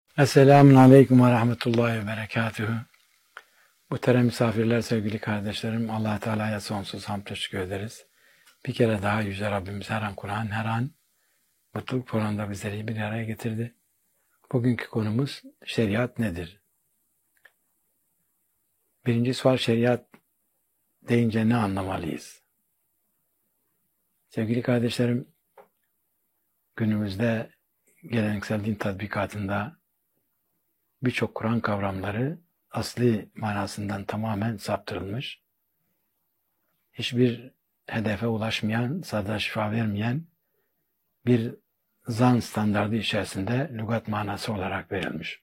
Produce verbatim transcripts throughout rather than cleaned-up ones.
Esselamun Aleyküm ve Rahmetullahi ve Berekatühü. Muhterem misafirler, sevgili kardeşlerim, Allah Teala'ya sonsuz hamd teşekkür ederiz. Bir kere daha Yüce Rabbimiz her an Kur'an, her an mutluluk programında bizleri bir araya getirdi. Bugünkü konumuz şeriat nedir? Birinci sual, şeriat deyince ne anlamalıyız? Sevgili kardeşlerim, günümüzde geleneksel din tatbikatında birçok Kur'an kavramları asli manasından tamamen saptırılmış, hiçbir hedefe ulaşmayan, sada şifa vermeyen bir zan standardı içerisinde lügat manası olarak verilmiş.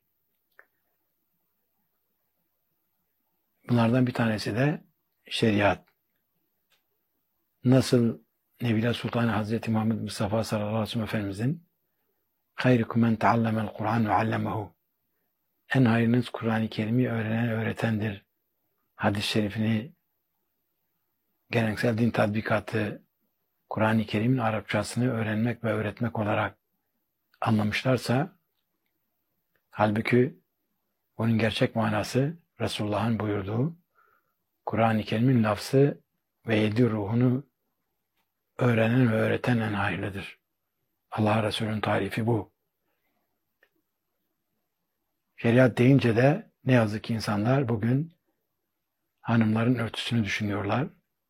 Bunlardan bir tanesi de şeriat. Nasıl Nebila Sultan Hazreti Muhammed Mustafa sallallahu aleyhi ve sellem Efendimizin "Hayrukum men teallemel Kur'an ve allemehu" en hayırınız Kur'an-ı Kerim'i öğrenen öğretendir hadis-i şerifini geleneksel din tatbikatı Kur'an-ı Kerim'in Arapçasını öğrenmek ve öğretmek olarak anlamışlarsa, halbuki onun gerçek manası Resulullah'ın buyurduğu Kur'an-ı Kerim'in lafzı ve yedi ruhunu öğrenen ve öğreten en hayırlıdır. Allah Resulü'nün tarifi bu. Şeriat deyince de ne yazık ki insanlar bugün hanımların örtüsünü düşünüyorlar.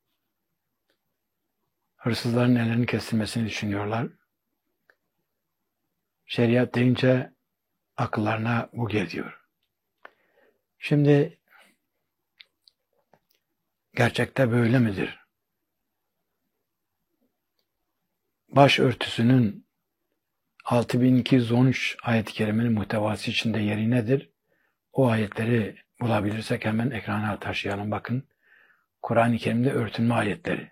Hırsızların ellerinin kesilmesini düşünüyorlar. Şeriat deyince akıllarına bu geliyor. Şimdi gerçekte böyle midir? Başörtüsünün altı bin iki yüz on üç ayet-i kerimenin muhtevası içinde yeri nedir? O ayetleri bulabilirsek hemen ekrana taşıyalım. Bakın, Kur'an-ı Kerim'de örtünme ayetleri.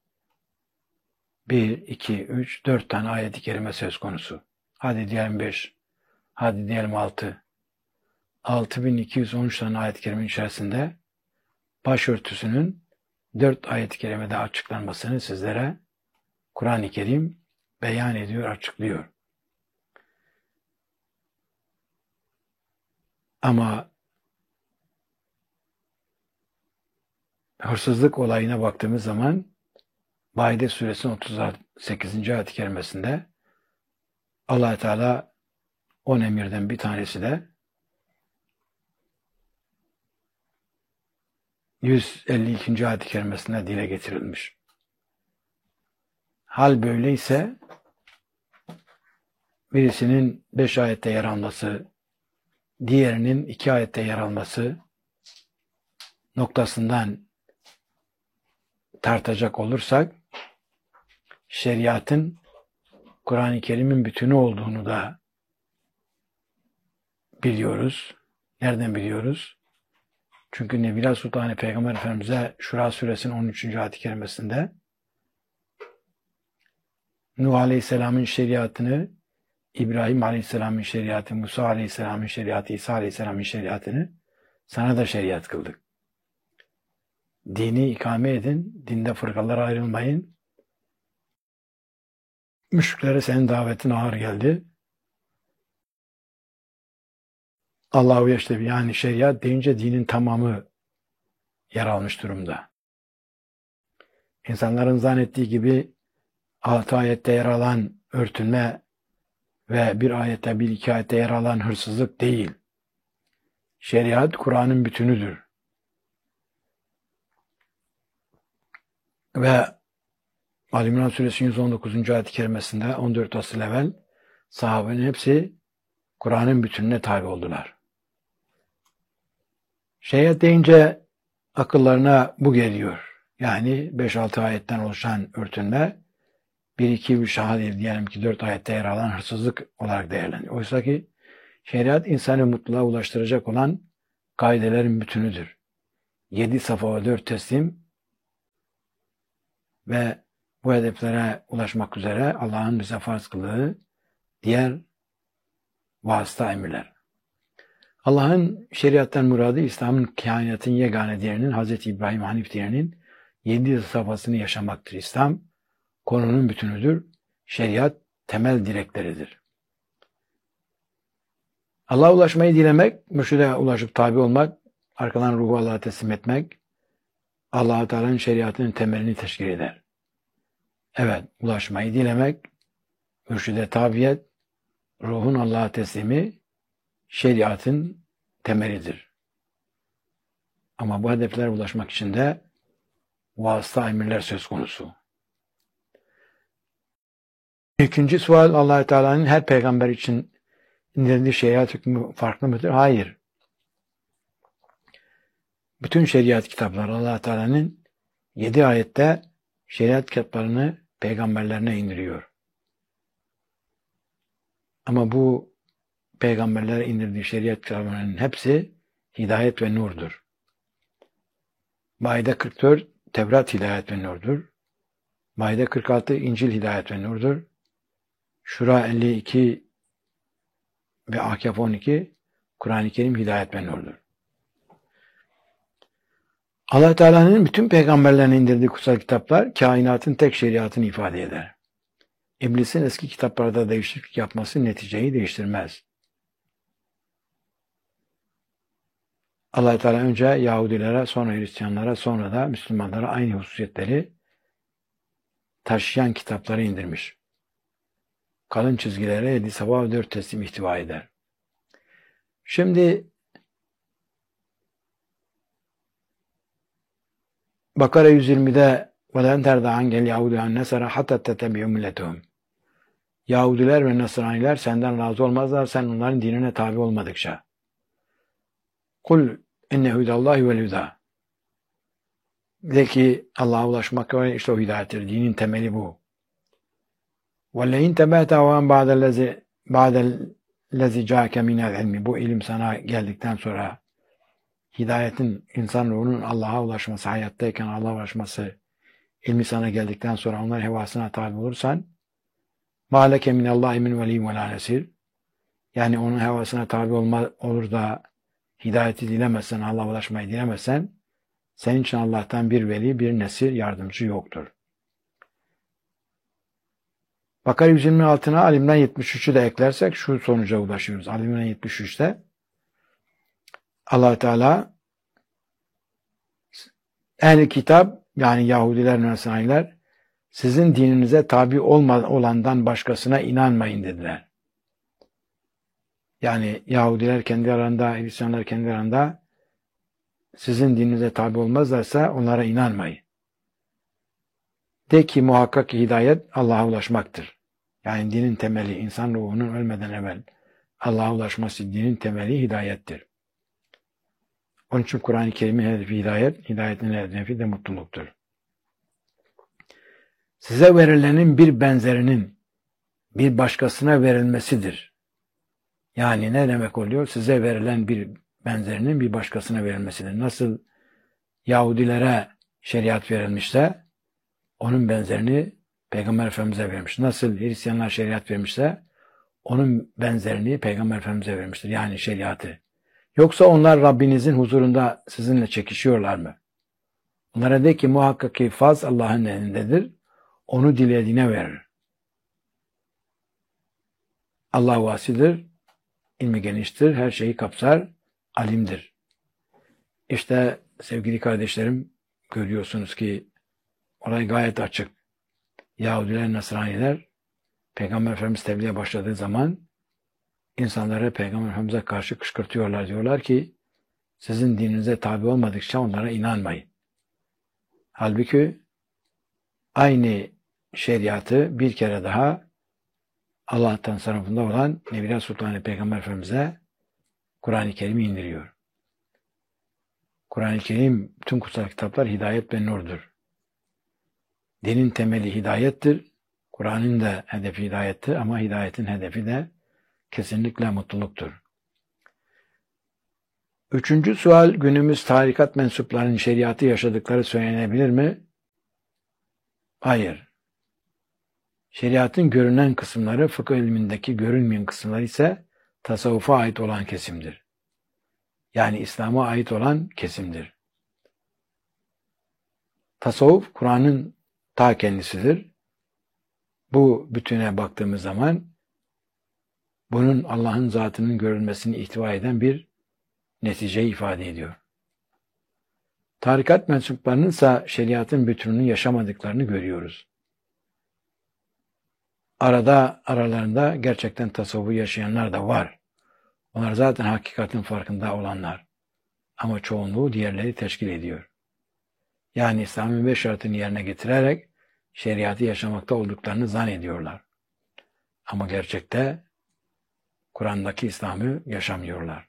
bir, iki, üç, dört tane ayet-i kerime söz konusu. Hadi diyelim beş, hadi diyelim altı. altı bin iki yüz on üç tane ayet-i kerimenin içerisinde başörtüsünün dört ayet-i kerimede açıklanmasını sizlere Kur'an-ı Kerim beyan ediyor, açıklıyor. Ama hırsızlık olayına baktığımız zaman Maide suresinin otuz sekizinci ayet-i kerimesinde Allah Teala on emirden bir tanesi de yüz elli ikinci ayet-i kerimesinde dile getirilmiş. Hal böyleyse birisinin beş ayette yer alması, diğerinin iki ayette yer alması noktasından tartacak olursak, şeriatın Kur'an-ı Kerim'in bütünü olduğunu da biliyoruz. Nereden biliyoruz? Çünkü Nebila Sultan Peygamber Efendimiz'e Şura suresinin on üçüncü ayet-i kerimesinde Nuh Aleyhisselam'ın şeriatını, İbrahim Aleyhisselam'ın şeriatı, Musa Aleyhisselam'ın şeriatı, İsa Aleyhisselam'ın şeriatını sana da şeriat kıldık. Dini ikame edin, dinde fırkalara ayrılmayın. Müşriklere senin davetin ağır geldi. Allahu yeştebi, yani şeriat deyince dinin tamamı yer almış durumda. İnsanların zannettiği gibi altı ayette yer alan örtünme ve bir ayette, bir iki ayette yer alan hırsızlık değil. Şeriat Kur'an'ın bütünüdür. Ve Ali İmran suresinin yüz on dokuzuncu ayet-i kerimesinde on dört asıl evvel sahabenin hepsi Kur'an'ın bütününe tabi oldular. Şeriat deyince akıllarına bu geliyor. Yani beş altı ayetten oluşan örtünme, bir iki üç değil, diyelim ki dört ayette yer alan hırsızlık olarak değerleniyor. Oysa ki şeriat insanı mutluluğa ulaştıracak olan kaidelerin bütünüdür. Yedi safa ve dört teslim ve bu hedeflere ulaşmak üzere Allah'ın bize farz kıldığı diğer vasıta emirler. Allah'ın şeriattan muradı, İslam'ın kainatın yegane değerinin, Hz. İbrahim Hanif değerinin yedi safhasını yaşamaktır. İslam konunun bütünüdür. Şeriat temel direkleridir. Allah'a ulaşmayı dilemek, mürşide ulaşıp tabi olmak, arkadan ruhu Allah'a teslim etmek, Allah-u Teala'nın şeriatının temelini teşkil eder. Evet, ulaşmayı dilemek, mürşide tabiyet, ruhun Allah'a teslimi, şeriatın temelidir. Ama bu hedeflere ulaşmak için de vasıta emirler söz konusu. İkinci sual, Allah-u Teala'nın her peygamber için indirdiği şeriat hükmü farklı mıdır? Hayır. Bütün şeriat kitapları Allah-u Teala'nın yedi ayette şeriat kitaplarını peygamberlerine indiriyor. Ama bu peygamberlere indirdiği şeriat kitaplarının hepsi hidayet ve nurdur. Maide kırk dört Tevrat hidayet ve nurdur. Maide kırk altı İncil hidayet ve nurdur. Şura elli iki ve Ahkaf on iki Kur'an-ı Kerim hidayet ve nurdur. Allah Teala'nın bütün peygamberlerine indirdiği kutsal kitaplar kainatın tek şeriatını ifade eder. İblisin eski kitaplarda değişiklik yapması neticeyi değiştirmez. Allah Teala önce Yahudilere, sonra Hristiyanlara, sonra da Müslümanlara aynı hususiyetleri taşıyan kitapları indirmiş. Kalın çizgilere yedi sabah ve dört teslim ihtiva eder. Şimdi Bakara yüz yirmide وَلَنْ تَرْضَ عَنْكَ الْيَهُودُ وَالنَّصَارَى حَتَّى تَتَّبِعَ مِلَّتَهُمْ Yahudiler ve Nasraniler senden razı olmazlar, sen onların dinine tabi olmadıkça. Kul inne hudallahi vel huda. De ki Allah'a ulaşmak işte o hidayettir. Dinin temeli bu. وَلَّاِنْ تَبَعْتَ وَاَنْ بَعْدَ الَّذِي جَاءَكَ مِنَ الْعِلْمِ Bu ilim sana geldikten sonra hidayetin, insan ruhunun Allah'a ulaşması, hayattayken Allah'a ulaşması, ilmi sana geldikten sonra onların hevasına tabi olursan مَا لَكَ مِنَ اللّٰهِ مِنْ وَلِيٍّ وَلَا نَسِيرٍ Yani onun hevasına tabi olma, olur da hidayeti dilemezsen, Allah'a ulaşmayı dilemezsen, senin için Allah'tan bir veli, bir nesir, yardımcı yoktur. Bakara yüz yirmi altı'na Ali İmran yetmiş üç'ü de eklersek şu sonuca ulaşıyoruz. Ali İmran yetmiş üç'te Allah Teala ehl-i kitap yani Yahudiler ve Nasraniler sizin dininize tabi olmadan olandan başkasına inanmayın dediler. Yani Yahudiler kendi arasında, Hristiyanlar kendi arasında sizin dininize tabi olmazlarsa onlara inanmayın. De ki muhakkak ki hidayet Allah'a ulaşmaktır. Yani dinin temeli, insan ruhunun ölmeden evvel Allah'a ulaşması dinin temeli hidayettir. Onun için Kur'an-ı Kerim'in hedefi hidayet, hidayetin hedefi de mutluluktur. Size verilenin bir benzerinin bir başkasına verilmesidir. Yani ne demek oluyor? Size verilen bir benzerinin bir başkasına verilmesidir. Nasıl Yahudilere şeriat verilmişse onun benzerini Peygamber Efendimiz'e vermiş. Nasıl Hristiyanlar şeriat vermişse onun benzerini Peygamber Efendimiz'e vermiştir. Yani şeriatı. Yoksa onlar Rabbinizin huzurunda sizinle çekişiyorlar mı? Onlara de ki muhakkak ki faz Allah'ın elindedir. Onu dilediğine verir. Allah vasidir, ilmi geniştir, her şeyi kapsar, alimdir. İşte sevgili kardeşlerim görüyorsunuz ki olay gayet açık. Yahudiler, Nasraniler Peygamber Efendimiz tebliğe başladığı zaman insanları Peygamber Efendimiz'e karşı kışkırtıyorlar. Diyorlar ki sizin dininize tabi olmadıkça onlara inanmayın. Halbuki aynı şeriatı bir kere daha Allah'tan tarafında olan Nebiler Sultanı Peygamber Efendimiz'e Kur'an-ı Kerim'i indiriyor. Kur'an-ı Kerim, tüm kutsal kitaplar hidayet ve nurdur. Dinin temeli hidayettir. Kur'an'ın da hedefi hidayettir ama hidayetin hedefi de kesinlikle mutluluktur. Üçüncü sual, günümüz tarikat mensuplarının şeriatı yaşadıkları söylenebilir mi? Hayır. Şeriatın görünen kısımları, fıkıh ilmindeki görünmeyen kısımları ise tasavvufa ait olan kesimdir. Yani İslam'a ait olan kesimdir. Tasavvuf, Kur'an'ın ta kendisidir. Bu bütüne baktığımız zaman bunun Allah'ın zatının görülmesini ihtiva eden bir neticeyi ifade ediyor. Tarikat mensuplarının ise şeriatın bütününü yaşamadıklarını görüyoruz. Arada aralarında gerçekten tasavvufu yaşayanlar da var. Onlar zaten hakikatin farkında olanlar. Ama çoğunluğu diğerleri teşkil ediyor. Yani İslam'ın beş şartını yerine getirerek şeriatı yaşamakta olduklarını zannediyorlar. Ama gerçekte Kur'an'daki İslam'ı yaşamıyorlar.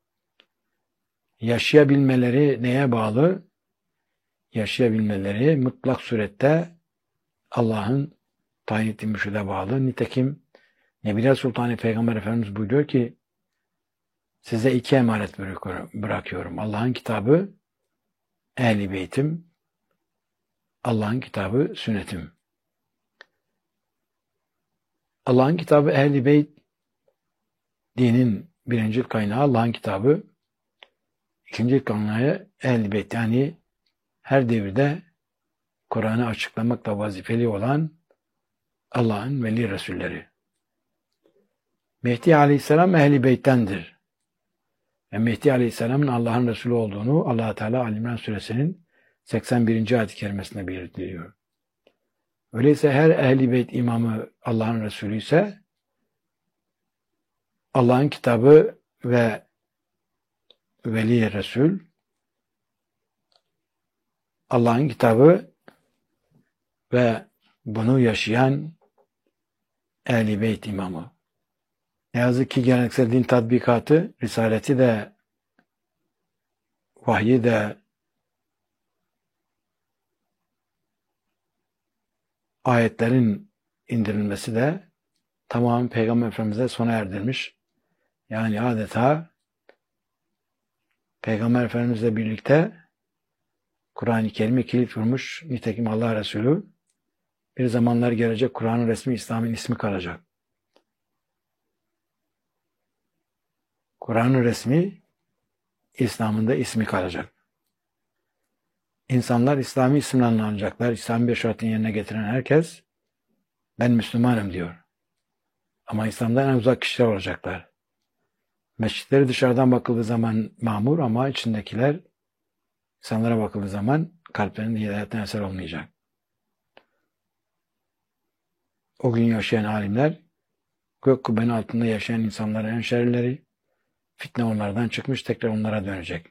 Yaşayabilmeleri neye bağlı? Yaşayabilmeleri mutlak surette Allah'ın tayin ettiği mürşide bağlı. Nitekim Nebiler Sultanı Peygamber Efendimiz buyuruyor ki size iki emanet bırakıyorum. Allah'ın kitabı, Ehl-i Beytim, Allah'ın kitabı, sünnetim. Allah'ın kitabı Ehl-i Beyt dinin birinci kaynağı Allah'ın kitabı, ikinci kaynağı Ehl-i Beyt, yani her devirde Kur'an'ı açıklamakla vazifeli olan Allah'ın veli Resulleri. Mehdi Aleyhisselam Ehl-i Beyt'tendir. Ve Mehdi Aleyhisselam'ın Allah'ın Resulü olduğunu Allah Teala Ali İmran Suresinin seksen birinci ayet-i kerimesinde belirtiyor. Öyleyse her Ehl-i Beyt imamı Allah'ın Resulü ise Allah'ın kitabı ve veli Resul, Allah'ın kitabı ve bunu yaşayan Ehl-i Beyt imamı. Ne yazık ki geleneksel din tatbikatı, risaleti de, vahyi de, ayetlerin indirilmesi de tamamen Peygamber Efendimiz'e sona erdirmiş. Yani adeta Peygamber Efendimiz'le birlikte Kur'an-ı Kerim'e kilit vurmuş. Nitekim Allah Resulü bir zamanlar gelecek Kur'an'ın resmi İslam'ın ismi kalacak. Kur'an'ın resmi İslam'ın da ismi kalacak. İnsanlar İslami isimle anlanacaklar. İslam'ın beş şartını yerine getiren herkes ben Müslümanım diyor. Ama İslam'dan en uzak kişiler olacaklar. Mescitleri dışarıdan bakıldığı zaman mamur ama içindekiler insanlara bakıldığı zaman kalplerinde hidayetten eser olmayacak. O gün yaşayan alimler gök kubbenin altında yaşayan insanların en şerlileri, fitne onlardan çıkmış tekrar onlara dönecek.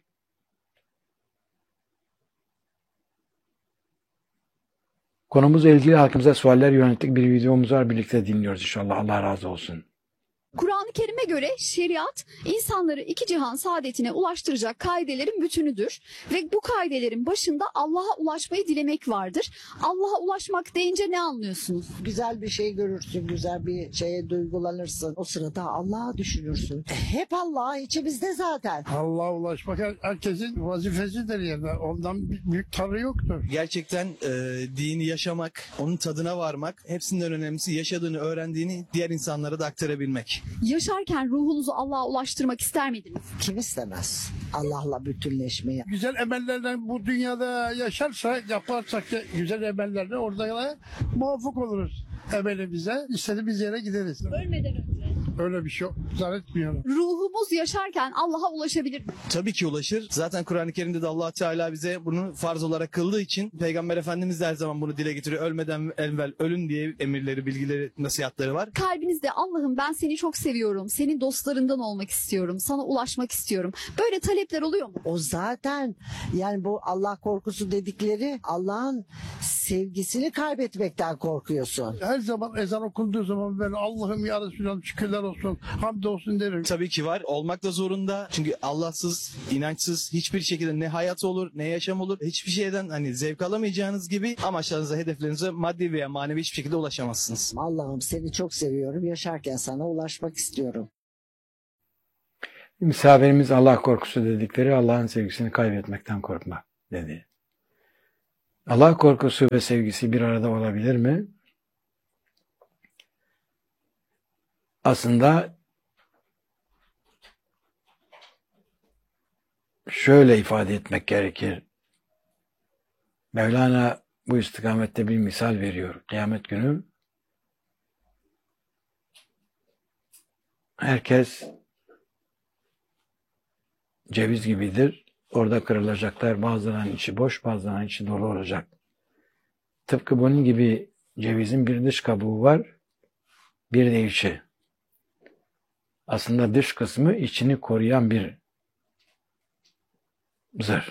Konumuzla ilgili halkımıza sualler yönelik bir videomuz var. Birlikte dinliyoruz inşallah. Allah razı olsun. Kur'an-ı Kerim'e göre şeriat insanları iki cihan saadetine ulaştıracak kaidelerin bütünüdür ve bu kaidelerin başında Allah'a ulaşmayı dilemek vardır. Allah'a ulaşmak deyince ne anlıyorsunuz? Güzel bir şey görürsün, güzel bir şeye duygulanırsın. O sırada Allah'ı düşünürsün. E, hep Allah içimizde zaten. Allah'a ulaşmak her- herkesin vazifesidir yani. Ondan bir- büyük tanrı yoktur. Gerçekten e, dini yaşamak, onun tadına varmak, hepsinden önemlisi yaşadığını, öğrendiğini diğer insanlara da aktarabilmek. Yaşarken ruhunuzu Allah'a ulaştırmak ister miydiniz? Kim istemez Allah'la bütünleşmeyi? Güzel emellerle bu dünyada yaşarsa, yaparsak da güzel emellerle orada da muvaffak oluruz emelimize. İstediğimiz yere gideriz. Ölmeden önce. Öyle bir şey zannetmiyorum. Ruhumuz yaşarken Allah'a ulaşabilir mi? Tabii ki ulaşır. Zaten Kur'an-ı Kerim'de de Allah Teala bize bunu farz olarak kıldığı için Peygamber Efendimiz de her zaman bunu dile getiriyor. Ölmeden evvel ölün diye emirleri, bilgileri, nasihatleri var. Kalbinizde Allah'ım ben seni çok seviyorum, senin dostlarından olmak istiyorum, sana ulaşmak istiyorum. Böyle talepler oluyor mu? O zaten yani bu Allah korkusu dedikleri Allah'ın sevgisini kaybetmekten korkuyorsun. Her zaman ezan okunduğu zaman ben Allah'ım ya Resulallah şükürler olsun, hamdolsun derim. Tabii ki var. Olmak da zorunda. Çünkü Allahsız, inançsız hiçbir şekilde ne hayat olur, ne yaşam olur. Hiçbir şeyden hani zevk alamayacağınız gibi amaçlarınıza, hedeflerinize maddi veya manevi hiçbir şekilde ulaşamazsınız. Allah'ım seni çok seviyorum. Yaşarken sana ulaşmak istiyorum. Misafirimiz Allah korkusu dedikleri Allah'ın sevgisini kaybetmekten korkmak dedi. Allah korkusu ve sevgisi bir arada olabilir mi? Aslında şöyle ifade etmek gerekir. Mevlana bu istikamette bir misal veriyor. Kıyamet günü herkes ceviz gibidir. Orada kırılacaklar. Bazılarının içi boş, bazılarının içi dolu olacak. Tıpkı bunun gibi cevizin bir dış kabuğu var, bir de içi. Aslında dış kısmı içini koruyan bir zırh.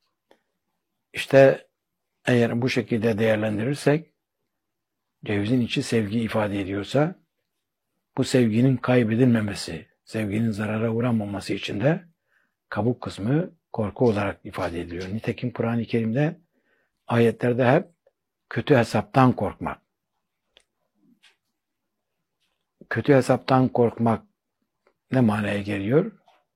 İşte eğer bu şekilde değerlendirirsek, cevizin içi sevgi ifade ediyorsa, bu sevginin kaybedilmemesi, sevginin zarara uğramaması için de kabuk kısmı korku olarak ifade ediliyor. Nitekim Kur'an-ı Kerim'de ayetlerde hep kötü hesaptan korkmak. Kötü hesaptan korkmak ne manaya geliyor?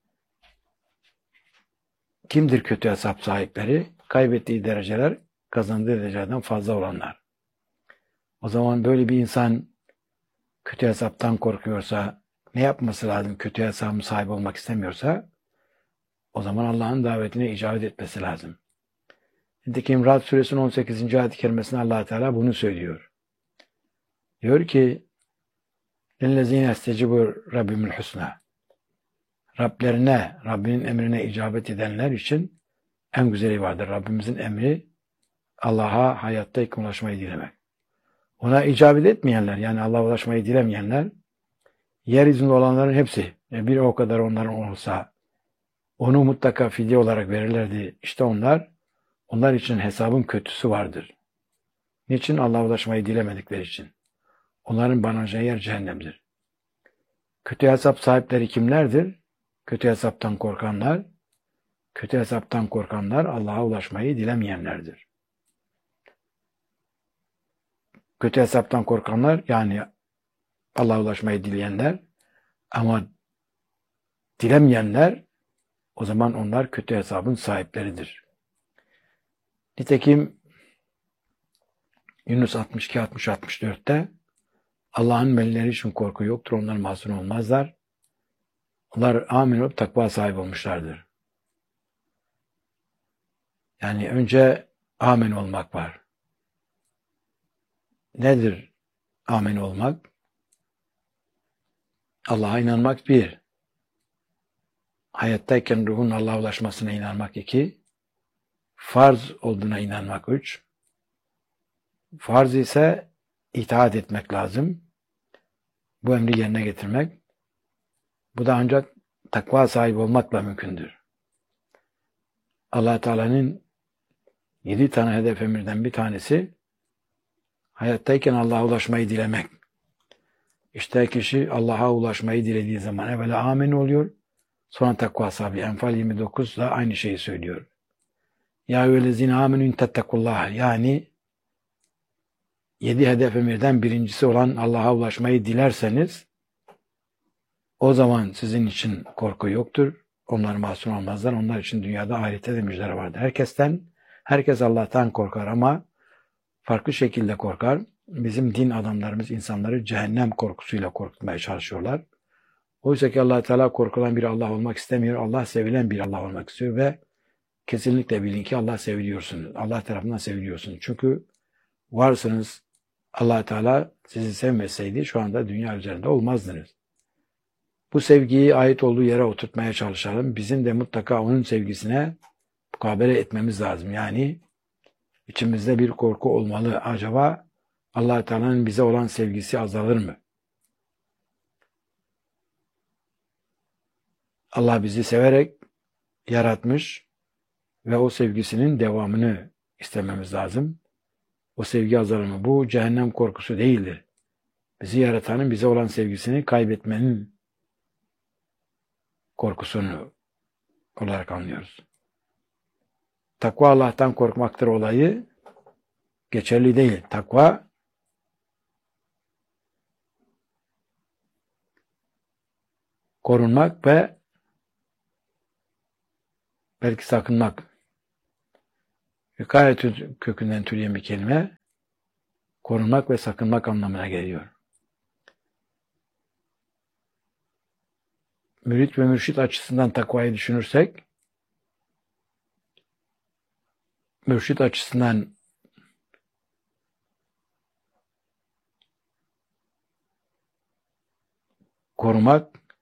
Kimdir kötü hesap sahipleri? Kaybettiği dereceler kazandığı derecelerden fazla olanlar. O zaman böyle bir insan kötü hesaptan korkuyorsa, ne yapması lazım? Kötü hesabın sahibi olmak istemiyorsa, o zaman Allah'ın davetine icabet etmesi lazım. Nitekim Ra'd suresinin on sekizinci ayet-i kerimesinde Allah Teala bunu söylüyor. Diyor ki, لِلَّذ۪ينَ اسْتَجِبُوا رَبِّمُ الْحُسْنَى Rablerine, Rabbinin emrine icabet edenler için en güzeli vardır. Rabbimizin emri Allah'a hayattayken ulaşmayı dilemek. Ona icabet etmeyenler, yani Allah'a ulaşmayı dilemeyenler, yeryüzünde olanların hepsi, bir o kadar onların olsa, onu mutlaka fidye olarak verirlerdi. İşte onlar, onlar için hesabın kötüsü vardır. Niçin? Allah'a ulaşmayı dilemedikleri için. Onların barınacağı yer cehennemdir. Kötü hesap sahipleri kimlerdir? Kötü hesaptan korkanlar, kötü hesaptan korkanlar Allah'a ulaşmayı dilemeyenlerdir. Kötü hesaptan korkanlar, yani Allah'a ulaşmayı dileyenler, ama dilemeyenler, o zaman onlar kötü hesabın sahipleridir. Nitekim Yunus altmış iki altmış altmış dörtte Allah'ın velileri için korku yoktur, onlar mahzun olmazlar. Onlar amin olup takva sahibi olmuşlardır. Yani önce amin olmak var. Nedir amin olmak? Allah'a inanmak bir. Hayattayken ruhun Allah'a ulaşmasına inanmak iki. Farz olduğuna inanmak üç. Farz ise itaat etmek lazım. Bu emri yerine getirmek. Bu da ancak takva sahibi olmakla mümkündür. Allah Teala'nın yedi tane hedef emirden bir tanesi hayattayken Allah'a ulaşmayı dilemek. İşte kişi Allah'a ulaşmayı dilediği zaman evvela amin oluyor. Sonra takva sahibi. Enfal yirmi dokuzda aynı şeyi söylüyor. Ya eyyühellezine amenü tettekullah. Yani yedi hedef emirden birincisi olan Allah'a ulaşmayı dilerseniz o zaman sizin için korku yoktur. Onlar masum olmazlar. Onlar için dünyada ahirette de müjdeler vardır. Herkesten, herkes Allah'tan korkar ama farklı şekilde korkar. Bizim din adamlarımız insanları cehennem korkusuyla korkutmaya çalışıyorlar. Oysa ki Allah Teala korkulan bir Allah olmak istemiyor. Allah sevilen bir Allah olmak istiyor ve kesinlikle bilin ki Allah seviliyorsunuz. Allah tarafından seviliyorsunuz. Çünkü varsınız, Allah Teala sizi sevmeseydi şu anda dünya üzerinde olmazdınız. Bu sevgiyi ait olduğu yere oturtmaya çalışalım. Bizim de mutlaka onun sevgisine mukabele etmemiz lazım. Yani içimizde bir korku olmalı. Acaba Allah Teala'nın bize olan sevgisi azalır mı? Allah bizi severek yaratmış ve o sevgisinin devamını istememiz lazım. O sevgi azalır mı? Bu cehennem korkusu değildir. Bizi yaratanın bize olan sevgisini kaybetmenin korkusunu olarak anlıyoruz. Takva Allah'tan korkmaktır olayı geçerli değil. Takva korunmak ve belki sakınmak. Vikayet kökünden türeyen bir kelime korunmak ve sakınmak anlamına geliyor. Mürit ve mürşit açısından takvayı düşünürsek, mürşit açısından korumak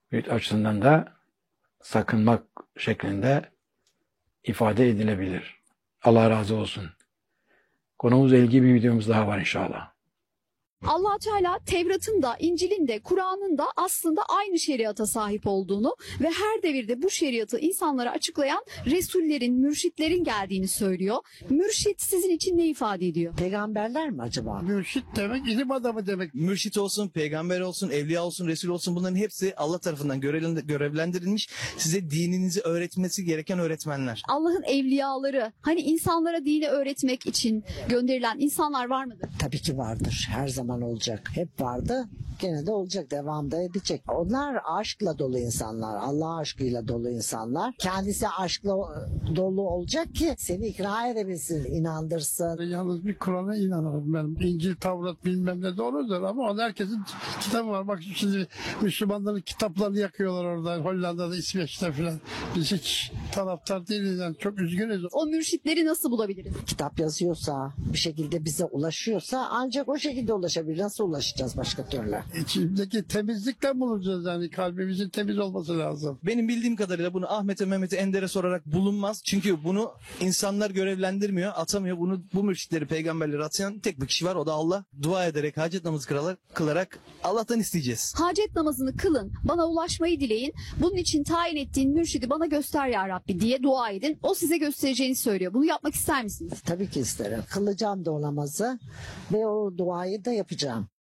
mürit açısından da sakınmak şeklinde ifade edilebilir. Allah razı olsun. Konumuzla ilgili bir videomuz daha var inşallah. Allah Teala Tevrat'ın da, İncil'in de, Kur'an'ın da aslında aynı şeriata sahip olduğunu ve her devirde bu şeriatı insanlara açıklayan Resullerin, mürşitlerin geldiğini söylüyor. Mürşit sizin için ne ifade ediyor? Peygamberler mi acaba? Mürşit demek ilim adamı demek. Mürşit olsun, peygamber olsun, evliya olsun, resul olsun, bunların hepsi Allah tarafından görevlen- görevlendirilmiş, size dininizi öğretmesi gereken öğretmenler. Allah'ın evliyaları, hani insanlara dini öğretmek için gönderilen insanlar var mıdır? Tabii ki vardır. Her zaman olacak. Hep vardı. Gene de olacak. Devamda edecek. Onlar aşkla dolu insanlar. Allah aşkıyla dolu insanlar. Kendisi aşkla dolu olacak ki seni ikna edebilsin, inandırsın. Yalnız bir Kur'an'a inanırım ben. İncil, Tavrat bilmem ne doğrudur ama o herkesin kitabı var. Bak şimdi Müslümanların kitaplarını yakıyorlar orada. Hollanda'da, İsveç'te filan. Biz hiç taraftar değiliz. Yani çok üzgünüz. O mürşitleri nasıl bulabiliriz? Kitap yazıyorsa, bir şekilde bize ulaşıyorsa ancak o şekilde ulaşabilir. Nasıl ulaşacağız başka türlü? İçimdeki temizlikten bulacağız yani. Kalbimizin temiz olması lazım. Benim bildiğim kadarıyla bunu Ahmet'e, Mehmet'e, Ender'e sorarak bulunmaz. Çünkü bunu insanlar görevlendirmiyor, atamıyor. Bunu bu mürşitleri, peygamberleri atayan tek bir kişi var. O da Allah. Dua ederek, hacet namazı kılarak, kılarak Allah'tan isteyeceğiz. Hacet namazını kılın, bana ulaşmayı dileyin. Bunun için tayin ettiğin mürşidi bana göster ya Rabbi diye dua edin. O size göstereceğini söylüyor. Bunu yapmak ister misiniz? Tabii ki isterim. Kılacağım da o namazı ve o duayı da yapacağım.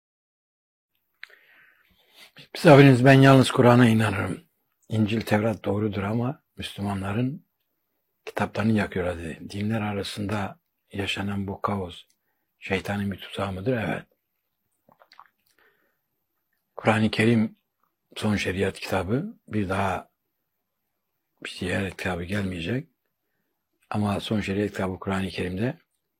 Misafiriniz, ben yalnız Kur'an'a inanırım. İncil, Tevrat doğrudur ama Müslümanların kitaplarını yakıyorlar dedi. Dinler arasında yaşanan bu kaos şeytanın bir tuzağı mıdır? Evet. Kur'an-ı Kerim son şeriat kitabı, bir daha bir şeriat kitabı gelmeyecek. Ama son şeriat kitabı Kur'an-ı Kerim'de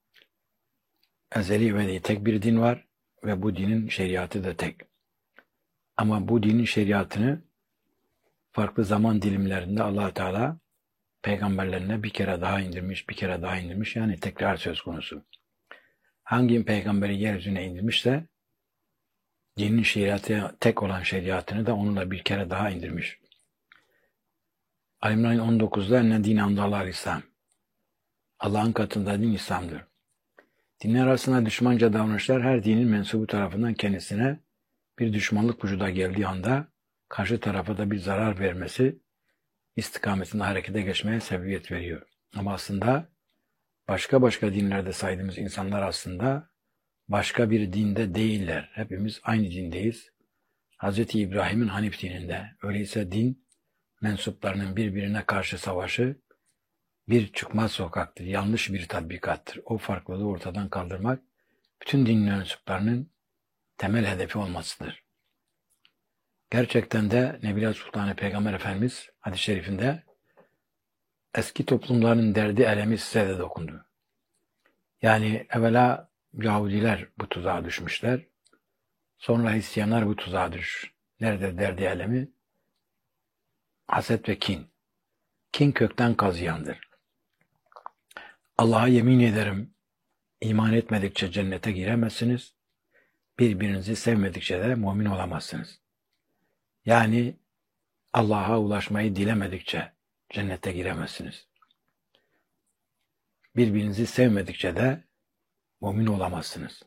ezeli ve tek bir din var ve bu dinin şeriatı da tek. Ama bu dinin şeriatını farklı zaman dilimlerinde Allah Teala peygamberlerine bir kere daha indirmiş, bir kere daha indirmiş. Yani tekrar söz konusu. Hangi peygamberi yeryüzüne indirmişse dinin şeriatı tek olan şeriatını da onunla bir kere daha indirmiş. Ali İmran on dokuzda enne din andallar İslam. Allah'ın katında din İslam'dır. Dinler arasında düşmanca davranışlar her dinin mensubu tarafından kendisine bir düşmanlık vücuda geldiği anda karşı tarafa da bir zarar vermesi istikametinde harekete geçmeye sebebiyet veriyor. Ama aslında başka başka dinlerde saydığımız insanlar aslında başka bir dinde değiller. Hepimiz aynı dindeyiz. Hazreti İbrahim'in Hanif dininde. Öyleyse din mensuplarının birbirine karşı savaşı bir çıkmaz sokaktır. Yanlış bir tatbikattır. O farklılığı ortadan kaldırmak bütün din mensuplarının temel hedefi olmasıdır. Gerçekten de Nebiler Sultanı Peygamber Efendimiz hadis-i şerifinde eski toplumların derdi elemi size de dokundu. Yani evvela Yahudiler bu tuzağa düşmüşler. Sonra Hristiyanlar bu tuzağa düş. Nerede derdi elemi? Haset ve kin. Kin kökten kazıyandır. Allah'a yemin ederim, iman etmedikçe cennete giremezsiniz. Birbirinizi sevmedikçe de mümin olamazsınız. Yani Allah'a ulaşmayı dilemedikçe cennete giremezsiniz. Birbirinizi sevmedikçe de mümin olamazsınız.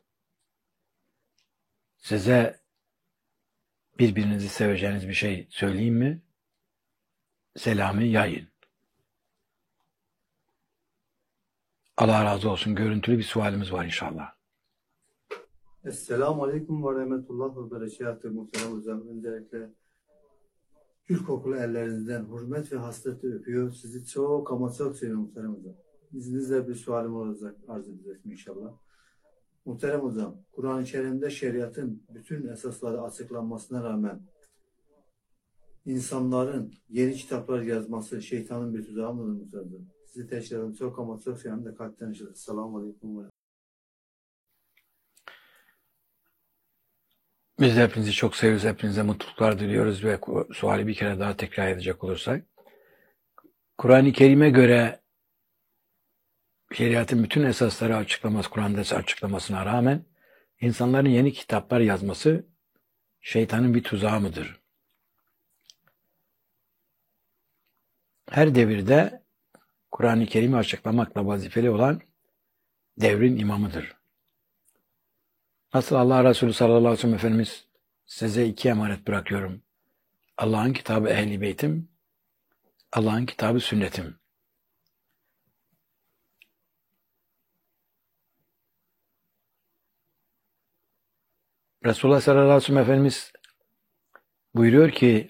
Size birbirinizi seveceğiniz bir şey söyleyeyim mi? Selamı yayın. Allah razı olsun. Görüntülü bir sualimiz var inşallah. Esselamu Aleyküm ve Rahmetullah ve Berekatuhu muhterem hocam. Öncelikle gül kokulu ellerinizden hürmet ve hasretle öpüyor. Sizi çok ama çok seviyorum muhterem hocam. İzninizle bir sualim olacak, arz edecek inşallah. Muhterem hocam, Kur'an-ı Kerim'de şeriatın bütün esasları açıklanmasına rağmen insanların yeni kitaplar yazması şeytanın bir tuzağı mıdır muhterem hocam? Sizi teşekkür ederim. Çok ama çok seviyorum de kalpten işledim. Selamun Aleyküm ve Biz de hepinizi çok seviyoruz. Hepinize mutluluklar diliyoruz ve suali bir kere daha tekrar edecek olursak. Kur'an-ı Kerim'e göre şeriatın bütün esasları açıklaması, Kur'an'da açıklamasına rağmen insanların yeni kitaplar yazması şeytanın bir tuzağı mıdır? her devirde Kur'an-ı Kerim'i açıklamakla vazifeli olan devrin imamıdır. Nasıl Allah Resulü sallallahu aleyhi ve sellem Efendimiz size iki emanet bırakıyorum. Allah'ın kitabı Ehl-i Beytim, Allah'ın kitabı sünnetim. Resulullah sallallahu aleyhi ve sellem Efendimiz buyuruyor ki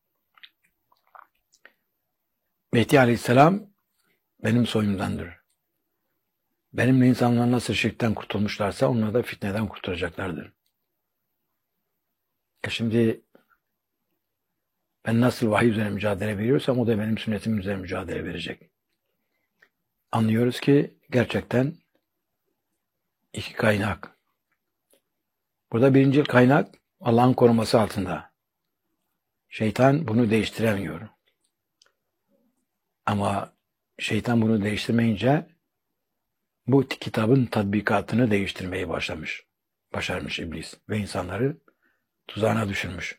Mehdi aleyhisselam benim soyumdandır. Benimle insanlar nasıl şirkten kurtulmuşlarsa onlar da fitneden kurtulacaklardır. E şimdi ben nasıl vahiy üzerine mücadele veriyorsam o da benim sünnetim üzerine mücadele verecek. Anlıyoruz ki gerçekten iki kaynak. Burada birinci kaynak Allah'ın koruması altında. Şeytan bunu değiştiremiyor. Ama şeytan bunu değiştirmeyince bu kitabın tatbikatını değiştirmeyi başlamış. Başarmış iblis ve insanları tuzağına düşürmüş.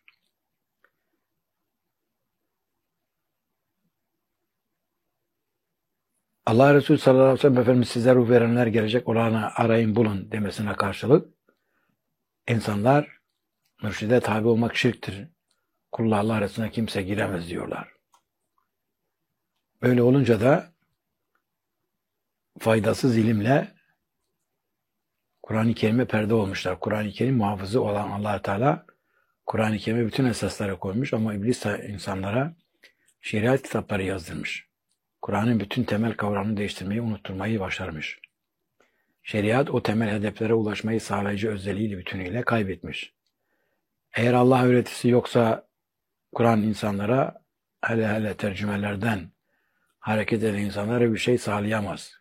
Allah Resulü sallallahu aleyhi ve sellem Efendimiz size ruh verenler gelecek olanı arayın bulun demesine karşılık insanlar mürşide tabi olmak şirktir. Kulla Allah arasına kimse giremez diyorlar. Böyle olunca da faydasız ilimle Kur'an-ı Kerim'e perde olmuşlar. Kur'an-ı Kerim muhafızı olan Allah Teala Kur'an-ı Kerim'e bütün esasları koymuş ama iblis insanlara şeriat kitapları yazdırmış. Kur'an'ın bütün temel kavramını değiştirmeyi, unutturmayı başarmış. Şeriat o temel hedeflere ulaşmayı sağlayıcı özelliğiyle bütünüyle kaybetmiş. Eğer Allah öğretisi yoksa Kur'an insanlara hele hele tercümelerden hareket eden insanlara bir şey sağlayamaz.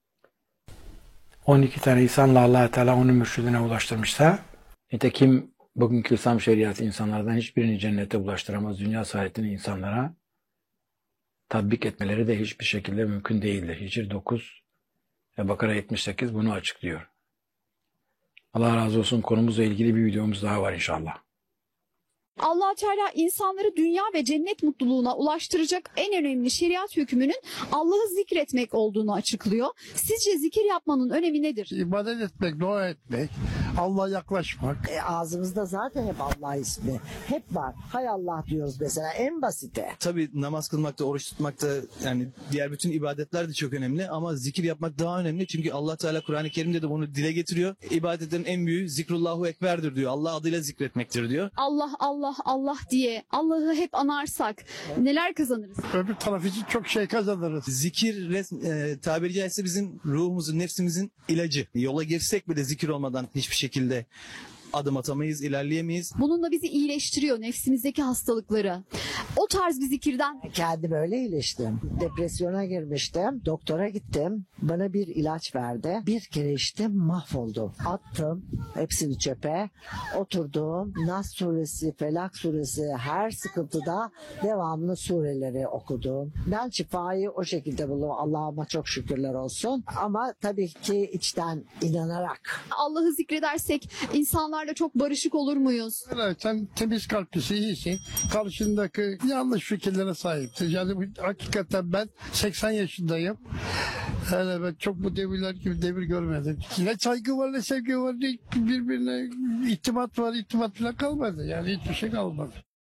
on iki tane insanla Allah Teala onun mürşidine ulaştırmışsa, nitekim bugünkü İslam şeriatı insanlardan hiçbirini cennete ulaştıramaz. Dünya saadetini insanlara tatbik etmeleri de hiçbir şekilde mümkün değildir. Hicr dokuz ve Bakara yetmiş sekiz bunu açıklıyor. Allah razı olsun, konumuzla ilgili bir videomuz daha var inşallah. Allah Teala insanları dünya ve cennet mutluluğuna ulaştıracak en önemli şeriat hükmünün Allah'ı zikretmek olduğunu açıklıyor. Sizce zikir yapmanın önemi nedir? İbadet etmek, dua etmek, Allah'a yaklaşmak. E, ağzımızda zaten hep Allah ismi. Hep var. Hay Allah diyoruz mesela en basiti. Tabii namaz kılmakta, oruç tutmakta, yani diğer bütün ibadetler de çok önemli ama zikir yapmak daha önemli. Çünkü Allah Teala Kur'an-ı Kerim'de de bunu dile getiriyor. İbadetlerin en büyüğü zikrullahu ekberdir diyor. Allah adıyla zikretmektir diyor. Allah Allah Allah diye Allah'ı hep anarsak neler kazanırız? Öbür taraf için çok şey kazanırız. Zikir e, tabiri caizse bizim ruhumuzun, nefsimizin ilacı. Yola girsek bile zikir olmadan hiçbir şekilde adım atamayız, ilerleyemeyiz. Bununla bizi iyileştiriyor, nefsimizdeki hastalıkları. O tarz bir zikirden Kendim öyle iyileştim. Depresyona girmiştim. Doktora gittim. Bana bir ilaç verdi. Bir kere içtim, mahvoldum. Attım hepsini çöpe. Oturdum. Nas suresi, Felak suresi, her sıkıntıda devamlı sureleri okudum. Ben şifayı o şekilde buldum. Allah'ıma çok şükürler olsun. Ama tabii ki içten inanarak. Allah'ı zikredersek insanlarla çok barışık olur muyuz? Evet, sen temiz kalplisi, iyisin. Karşındaki yanlış fikirlere sahiptir. Yani bu- hakikaten ben seksen yaşındayım. Hele ben çok bu devirler gibi devir görmedim. Ne saygı var ne sevgi var, ne birbirine itimat var, itimat falan kalmadı. Yani hiçbir şey kalmadı.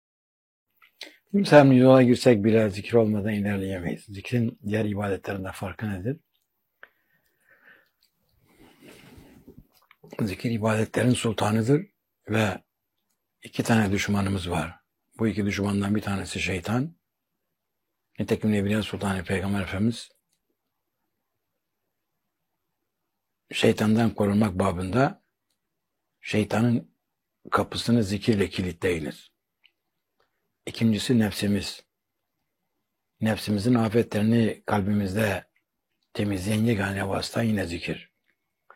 Kimse yola girsek bile zikir olmadan ilerleyemeyiz. Zikrin diğer ibadetlerinde farkı nedir? Zikir ibadetlerin sultanıdır ve iki tane düşmanımız var. Bu iki düşmandan bir tanesi şeytan. Nitekim Nebiler Sultanı Peygamber Efendimiz şeytandan korunmak babında şeytanın kapısını zikirle kilitleyiniz. İkincisi nefsimiz. Nefsimizin afetlerini kalbimizde temizleyen yegane vasıta yine zikir.